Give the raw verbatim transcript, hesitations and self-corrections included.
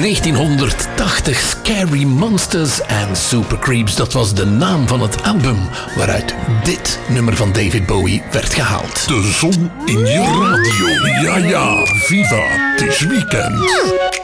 negentienhonderdtachtig, Scary Monsters and Super Creeps. Dat was de naam van het album waaruit dit nummer van David Bowie werd gehaald. De zon in je radio. Ja, ja, viva, het is weekend.